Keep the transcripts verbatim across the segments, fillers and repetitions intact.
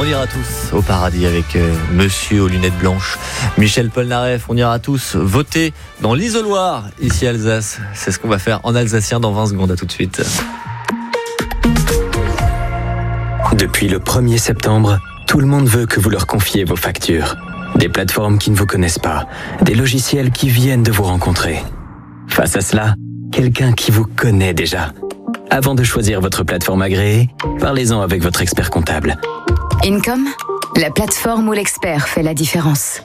ira tous au paradis avec euh, monsieur aux lunettes blanches, Michel Polnareff. On ira tous voter dans l'isoloir, ici à Alsace. C'est ce qu'on va faire en alsacien dans vingt secondes. À tout de suite. Depuis le premier septembre, tout le monde veut que vous leur confiez vos factures. Des plateformes qui ne vous connaissent pas, des logiciels qui viennent de vous rencontrer. Face à cela, quelqu'un qui vous connaît déjà. Avant de choisir votre plateforme agréée, parlez-en avec votre expert comptable. Income, la plateforme où l'expert fait la différence.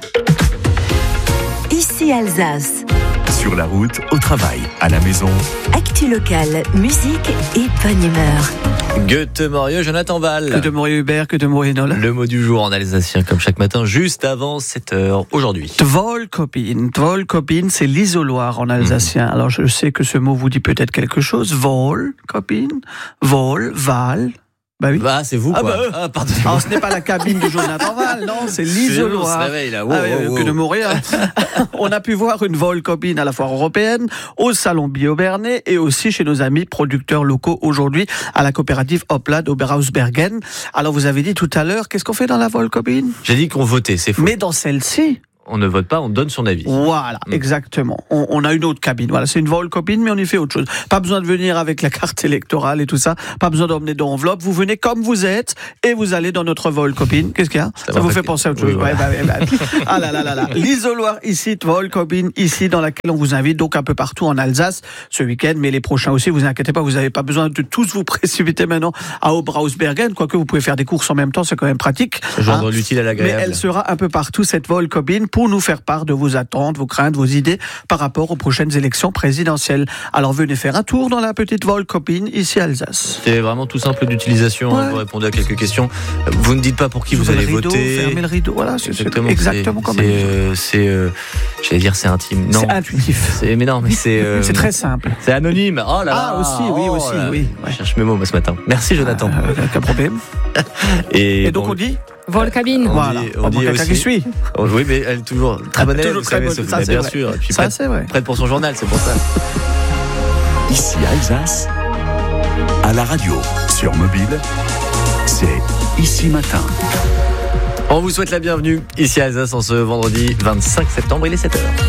Ici Alsace. Sur la route, au travail, à la maison. Actu locale, musique et bonne humeur. Goethe Morieux, Jonathan Val. Que de Morieux Hubert, que de Morieux Nola. Le mot du jour en alsacien, comme chaque matin, juste avant sept heures aujourd'hui. Dvolkopin. Dvolkopin, c'est l'isoloir en alsacien. Mmh. Alors je sais que ce mot vous dit peut-être quelque chose. Volkopin, vol, val. Bah oui. Bah, c'est vous, quoi. Ah, bah, euh. ah pardon. Alors, ce n'est pas la cabine de Jonathan Val, non, c'est l'isoloir. On se réveille, là. Wow, ah, wow, wow. Que de mourir. On a pu voir une Volkopin à la foire européenne, au salon Bio-Bernet et aussi chez nos amis producteurs locaux aujourd'hui à la coopérative Oplad Oberhausbergen. Alors, vous avez dit tout à l'heure, qu'est-ce qu'on fait dans la Volkopin ? J'ai dit qu'on votait, c'est faux. Mais dans celle-ci, on ne vote pas, on donne son avis. Voilà, mmh. exactement. On, on a une autre cabine. Voilà, c'est une Volkopin, mais on y fait autre chose. Pas besoin de venir avec la carte électorale et tout ça. Pas besoin d'emmener d'enveloppe. Vous venez comme vous êtes et vous allez dans notre Volkopin. Qu'est-ce qu'il y a ? Ça, ça vous fait penser à autre chose. Oui, ouais, bah, bah, bah. Ah là là là là. L'isoloir ici, Volkopin ici, dans laquelle on vous invite donc un peu partout en Alsace ce week-end, mais les prochains aussi. Vous inquiétez pas, vous n'avez pas besoin de tous vous précipiter maintenant à Oberhausbergen. Quoique vous pouvez faire des courses en même temps, c'est quand même pratique. Joindre hein. l'utile à l'agréable. Mais elle sera un peu partout cette Volkopin pour nous faire part de vos attentes, vos craintes, vos idées par rapport aux prochaines élections présidentielles. Alors venez faire un tour dans la petite Volkopin ici à Alsace. C'est vraiment tout simple d'utilisation. Ouais. Vous répondez à quelques questions. Vous ne dites pas pour qui vous, vous allez le rideau, voter. Fermez le rideau. Voilà, c'est exactement, c'est exactement c'est, comme c'est, euh, c'est euh, j'allais dire c'est intime. Non, c'est intuitif. C'est, mais non, mais c'est. Euh, c'est très simple. C'est anonyme. Oh là là. Ah aussi, oui, oh aussi, là. oui. Je cherche mes mots moi ce matin. Merci Jonathan. Euh, aucun problème. Et, Et donc bon, on dit. Volkabine. On voilà. dit, on dit aussi. Qui suit. Oh, oui, mais elle est toujours très bonne élève. Toujours très bonne. Ça, bien vrai. sûr. Et puis ça, prête, c'est vrai. Prête pour son journal, c'est pour ça. Ici Alsace, à la radio, sur mobile, c'est Ici Matin. On vous souhaite la bienvenue ici à Alsace en ce vendredi vingt-cinq septembre, il est sept heures.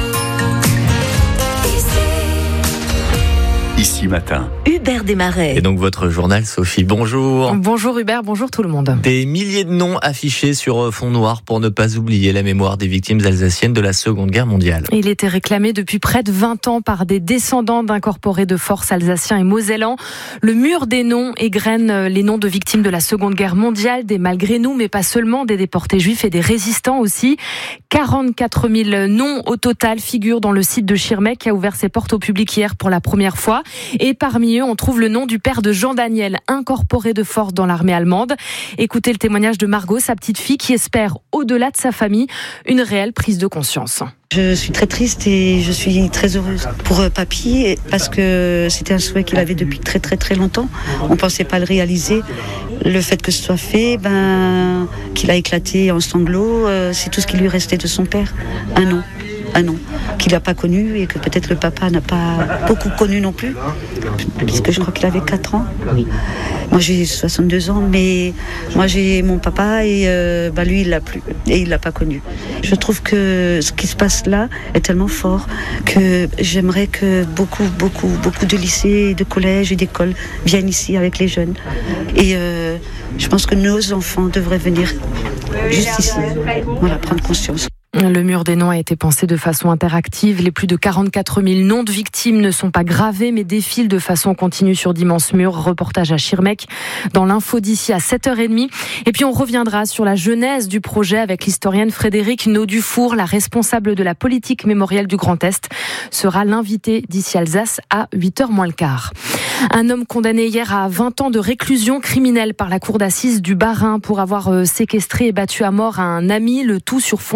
Ici Matin. Hubert Desmarais. Et donc votre journal, Sophie, bonjour. Bonjour Hubert, bonjour tout le monde. Des milliers de noms affichés sur fond noir pour ne pas oublier la mémoire des victimes alsaciennes de la Seconde Guerre mondiale. Il était réclamé depuis près de vingt ans par des descendants d'incorporés de force alsaciens et mosellans. Le mur des noms égrène les noms de victimes de la Seconde Guerre mondiale, des malgré nous, mais pas seulement, des déportés juifs et des résistants aussi. quarante-quatre mille noms au total figurent dans le site de Schirmeck qui a ouvert ses portes au public hier pour la première fois. Et parmi eux, on trouve le nom du père de Jean Daniel, incorporé de force dans l'armée allemande. Écoutez le témoignage de Margot, sa petite fille, qui espère, au-delà de sa famille, une réelle prise de conscience. Je suis très triste et je suis très heureuse pour papy parce que c'était un souhait qu'il avait depuis très très très longtemps. On ne pensait pas le réaliser. Le fait que ce soit fait, ben, qu'il a éclaté en sanglots, c'est tout ce qui lui restait de son père. Un nom. Un nom qu'il n'a pas connu et que peut-être le papa n'a pas beaucoup connu non plus, puisque je crois qu'il avait quatre ans. Oui. Moi j'ai soixante-deux ans, mais moi j'ai mon papa et euh, bah, lui il l'a plus et il l'a pas connu. Je trouve que ce qui se passe là est tellement fort que j'aimerais que beaucoup, beaucoup, beaucoup de lycées, de collèges et d'écoles viennent ici avec les jeunes. Et euh, je pense que nos enfants devraient venir juste ici, voilà, prendre conscience. Le mur des noms a été pensé de façon interactive. Les plus de quarante-quatre mille noms de victimes ne sont pas gravés, mais défilent de façon continue sur d'immenses murs. Reportage à Schirmeck dans l'info d'ici à sept heures trente. Et puis on reviendra sur la genèse du projet avec l'historienne Frédérique Naud-Dufour, la responsable de la politique mémorielle du Grand Est, sera l'invitée d'ici Alsace à huit heures moins le quart. Un homme condamné hier à vingt ans de réclusion criminelle par la cour d'assises du Bas-Rhin pour avoir séquestré et battu à mort un ami, le tout sur fond de trafic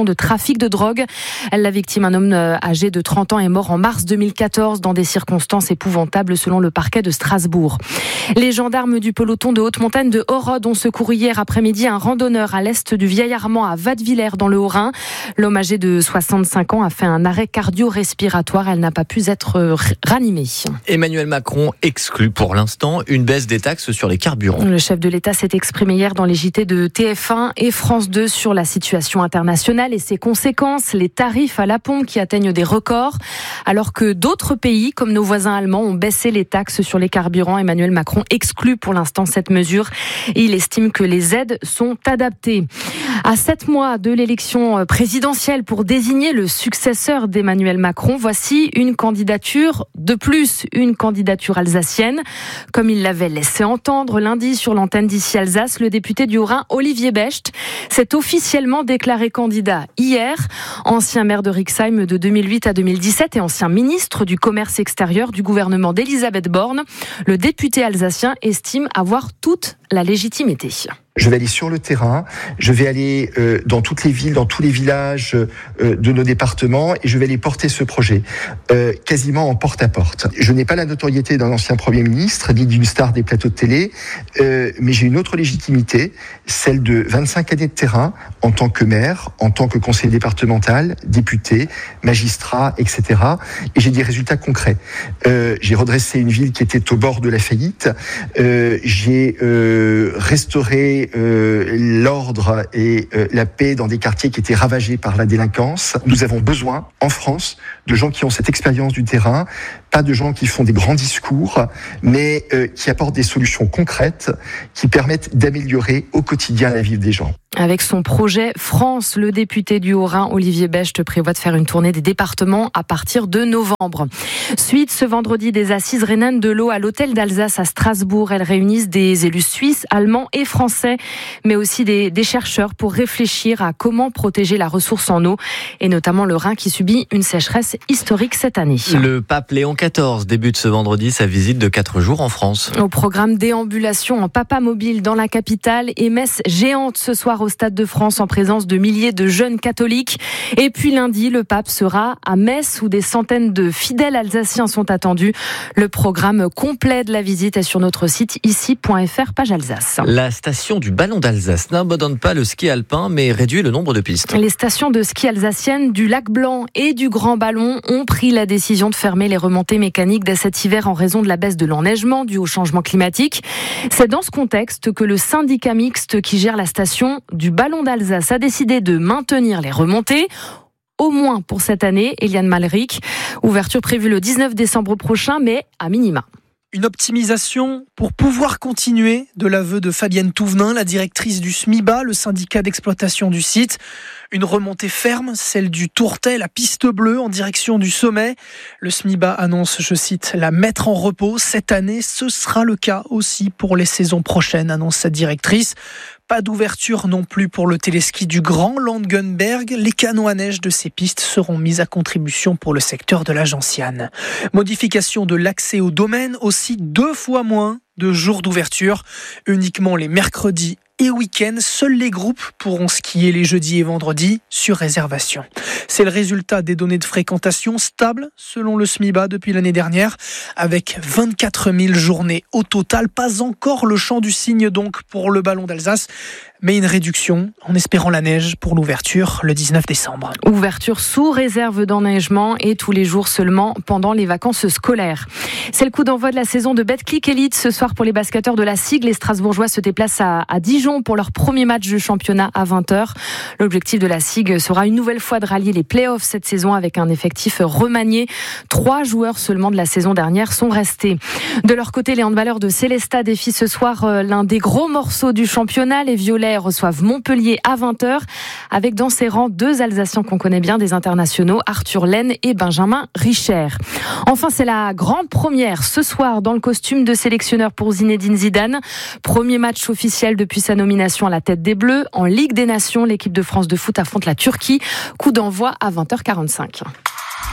trafic de drogue. La victime, un homme âgé de trente ans, est mort en mars deux mille quatorze dans des circonstances épouvantables selon le parquet de Strasbourg. Les gendarmes du peloton de haute montagne de Horod ont secouru hier après-midi un randonneur à l'est du Vieil-Armand à Vadevillers dans le Haut-Rhin. L'homme âgé de soixante-cinq ans a fait un arrêt cardio-respiratoire. Elle n'a pas pu être ranimée. Emmanuel Macron exclut pour l'instant une baisse des taxes sur les carburants. Le chef de l'État s'est exprimé hier dans les J T de T F un et France deux sur la situation internationale et ses conséquences, les tarifs à la pompe qui atteignent des records. Alors que d'autres pays, comme nos voisins allemands, ont baissé les taxes sur les carburants, Emmanuel Macron exclut pour l'instant cette mesure. Il estime que les aides sont adaptées. À sept mois de l'élection présidentielle pour désigner le successeur d'Emmanuel Macron, voici une candidature de plus, une candidature alsacienne. Comme il l'avait laissé entendre lundi sur l'antenne d'Ici Alsace, le député du Haut-Rhin, Olivier Becht, s'est officiellement déclaré candidat hier. Ancien maire de Rixheim de deux mille huit à deux mille dix-sept et ancien ministre du commerce extérieur du gouvernement d'Elisabeth Borne, le député alsacien estime avoir toute la légitimité. Je vais aller sur le terrain, je vais aller euh, dans toutes les villes, dans tous les villages euh, de nos départements et je vais aller porter ce projet, euh, quasiment en porte-à-porte. Je n'ai pas la notoriété d'un ancien Premier ministre, ni d'une star des plateaux de télé, euh, mais j'ai une autre légitimité, celle de vingt-cinq années de terrain en tant que maire, en tant que conseiller départemental, député, magistrat, et cetera. Et j'ai des résultats concrets. Euh, j'ai redressé une ville qui était au bord de la faillite, euh, j'ai euh, restauré Euh, l'ordre et euh, la paix dans des quartiers qui étaient ravagés par la délinquance. Nous avons besoin, en France, de gens qui ont cette expérience du terrain, pas de gens qui font des grands discours, mais euh, qui apportent des solutions concrètes qui permettent d'améliorer au quotidien la vie des gens. Avec son projet France, le député du Haut-Rhin, Olivier Becht, prévoit de faire une tournée des départements à partir de novembre. Suite ce vendredi des assises rhénanes de l'eau à l'hôtel d'Alsace à Strasbourg. Elles réunissent des élus suisses, allemands et français, mais aussi des, des chercheurs pour réfléchir à comment protéger la ressource en eau, et notamment le Rhin qui subit une sécheresse historique cette année. Le pape Léon quatorze débute ce vendredi sa visite de quatre jours en France. Au programme déambulation en papa mobile dans la capitale et messe géante ce soir au Stade de France en présence de milliers de jeunes catholiques. Et puis lundi, le pape sera à Metz où des centaines de fidèles alsaciens sont attendus. Le programme complet de la visite est sur notre site ici point f r, page Alsace. La station du Ballon d'Alsace n'abandonne pas le ski alpin mais réduit le nombre de pistes. Les stations de ski alsaciennes du Lac Blanc et du Grand Ballon ont pris la décision de fermer les remontées mécaniques dès cet hiver en raison de la baisse de l'enneigement dû au changement climatique. C'est dans ce contexte que le syndicat mixte qui gère la station du Ballon d'Alsace a décidé de maintenir les remontées, au moins pour cette année. Eliane Malric, ouverture prévue le dix-neuf décembre prochain, mais à minima. Une optimisation pour pouvoir continuer, de l'aveu de Fabienne Touvenin, la directrice du SMIBA, le syndicat d'exploitation du site. Une remontée ferme, celle du Tourtet, la piste bleue en direction du sommet. Le SMIBA annonce, je cite, la mettre en repos cette année. Ce sera le cas aussi pour les saisons prochaines, annonce sa directrice. Pas d'ouverture non plus pour le téléski du Grand Langenberg. Les canons à neige de ces pistes seront mis à contribution pour le secteur de la Gentiane. Modification de l'accès au domaine, aussi deux fois moins de jours d'ouverture, uniquement les mercredis et week-ends. Seuls les groupes pourront skier les jeudis et vendredis sur réservation. C'est le résultat des données de fréquentation stables selon le SMIBA depuis l'année dernière, avec vingt-quatre mille journées au total. Pas encore le chant du cygne donc pour le Ballon d'Alsace, mais une réduction en espérant la neige pour l'ouverture le dix-neuf décembre. Ouverture sous réserve d'enneigement et tous les jours seulement pendant les vacances scolaires. C'est le coup d'envoi de la saison de Betclic Elite ce soir pour les basketteurs de la SIG. Les Strasbourgeois se déplacent à, à Dijon pour leur premier match de championnat à vingt heures. L'objectif de la SIG sera une nouvelle fois de rallier les playoffs cette saison avec un effectif remanié. Trois joueurs seulement de la saison dernière sont restés. De leur côté, les handballeurs de Célestat défient ce soir l'un des gros morceaux du championnat. Les Violets reçoivent Montpellier à vingt heures avec dans ses rangs deux Alsaciens qu'on connaît bien, des internationaux, Arthur Laine et Benjamin Richer. Enfin, c'est la grande première ce soir dans le costume de sélectionneur pour Zinedine Zidane. Premier match officiel depuis sa nomination à la tête des Bleus. En Ligue des Nations, l'équipe de France de foot affronte la Turquie. Coup d'envoi à vingt heures quarante-cinq.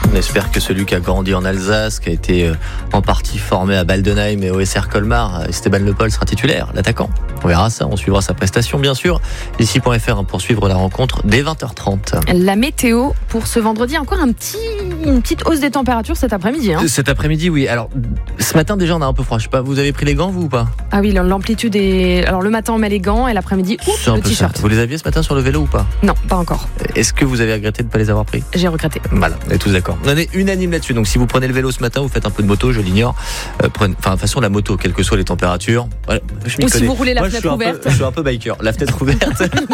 On espère que celui qui a grandi en Alsace, qui a été en partie formé à Baldenheim et au S R Colmar, Esteban Le Pol sera titulaire, l'attaquant. On verra ça, on suivra sa prestation bien sûr. Ici point F R pour suivre la rencontre dès vingt heures trente. La météo pour ce vendredi, encore un petit, une petite hausse des températures cet après-midi. Hein. Cet après-midi, oui. Alors, ce matin déjà on a un peu froid. Je sais pas, vous avez pris les gants vous ou pas? Ah oui, l'amplitude est... Alors le matin on met les gants et l'après-midi, ouf, le t-shirt. Ça. Vous les aviez ce matin sur le vélo ou pas? Non, pas encore. Est-ce que vous avez regretté de ne pas les avoir pris? J'ai regretté. Voilà, on est tous d'accord. On est unanime là-dessus. Donc si vous prenez le vélo ce matin, vous faites un peu de moto, je l'ignore. Euh, prenez... Enfin, de toute façon, la moto, quelles que soient les températures. Voilà, je m'y Ou connais. si vous roulez la Moi, fenêtre ouverte. Peu, je suis un peu biker. La fenêtre ouverte.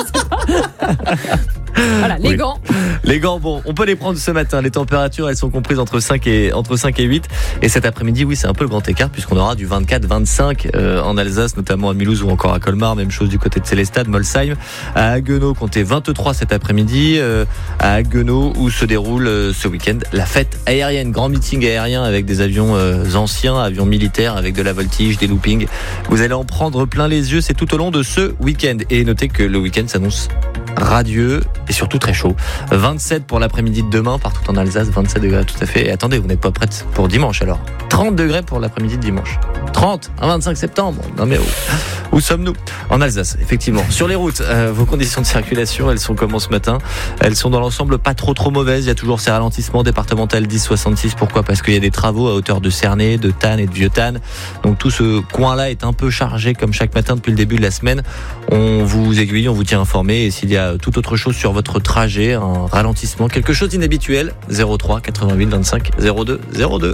Voilà, les oui. gants. Les gants, bon, on peut les prendre ce matin. Les températures, elles sont comprises entre cinq et, entre cinq et huit. Et cet après-midi, oui, c'est un peu le grand écart puisqu'on aura du vingt-quatre vingt-cinq euh, en Alsace, notamment à Mulhouse ou encore à Colmar. Même chose du côté de Sélestad, Molsheim. À Haguenau, comptez vingt-trois cet après-midi. Euh, à Haguenau, où se déroule euh, ce week-end la fête aérienne. Grand meeting aérien avec des avions euh, anciens, avions militaires, avec de la voltige, des loopings. Vous allez en prendre plein les yeux. C'est tout au long de ce week-end. Et notez que le week-end s'annonce radieux et surtout très chaud. vingt-sept pour l'après-midi de demain, partout en Alsace, vingt-sept degrés tout à fait. Et attendez, vous n'êtes pas prête pour dimanche alors. trente degrés pour l'après-midi de dimanche. trente, un vingt-cinq septembre. Non mais où, où sommes-nous? En Alsace, effectivement. Sur les routes, euh, vos conditions de circulation, elles sont comment ce matin? Elles sont dans l'ensemble pas trop trop mauvaises. Il y a toujours ces ralentissements départemental dix soixante-six. Pourquoi? Parce qu'il y a des travaux à hauteur de Cernay, de Tannes et de Vieux-Tannes. Donc tout ce coin-là est un peu chargé comme chaque matin depuis le début de la semaine. On vous aiguille, on vous tient informé. Et s'il y a toute autre chose sur votre trajet, un ralentissement, quelque chose d'inhabituel, zéro trois quatre-vingt-huit vingt-cinq zéro deux zéro deux.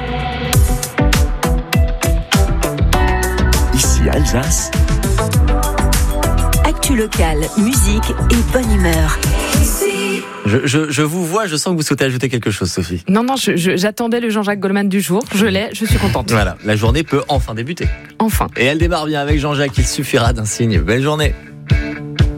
Ici Alsace. Actu locale, musique et bonne humeur. Je, je, je vous vois, je sens que vous souhaitez ajouter quelque chose, Sophie. Non, non, je, je, j'attendais le Jean-Jacques Goldman du jour. Je l'ai, je suis contente. Voilà, la journée peut enfin débuter. Enfin. Et elle démarre bien avec Jean-Jacques, il suffira d'un signe. Belle journée.